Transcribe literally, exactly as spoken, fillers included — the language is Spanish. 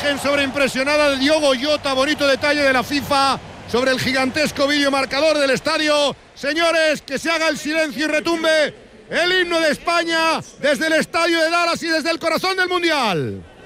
imagen sobreimpresionada de Diogo Jota, bonito detalle de la FIFA sobre el gigantesco vídeo marcador del estadio. Señores, que se haga el silencio y retumbe el himno de España desde el estadio de Dallas y desde el corazón del Mundial.